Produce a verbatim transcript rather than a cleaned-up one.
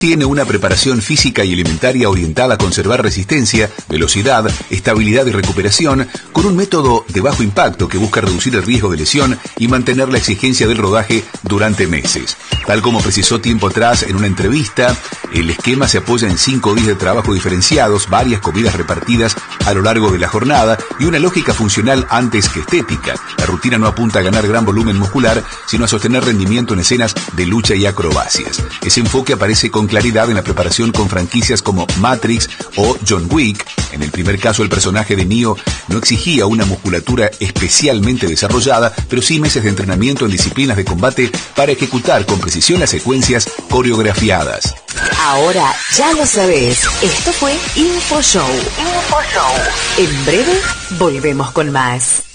Tiene una preparación física y alimentaria orientada a conservar resistencia, velocidad, estabilidad y recuperación, con un método de bajo impacto que busca reducir el riesgo de lesión y mantener la exigencia del rodaje durante meses. Tal como precisó tiempo atrás en una entrevista, el esquema se apoya en cinco días de trabajo diferenciados, varias comidas repartidas a lo largo de la jornada y una lógica funcional antes que estética. La rutina no apunta a ganar gran volumen muscular, sino a sostener rendimiento en escenas de lucha y acrobacias. Ese enfoque aparece con claridad en la preparación con franquicias como Matrix o John Wick. En el primer caso, el personaje de Neo no exigía una musculatura especialmente desarrollada, pero sí meses de entrenamiento en disciplinas de combate para ejecutar con precisión las secuencias coreografiadas. Ahora ya lo sabés. Esto fue InfoShow. InfoShow. En breve volvemos con más.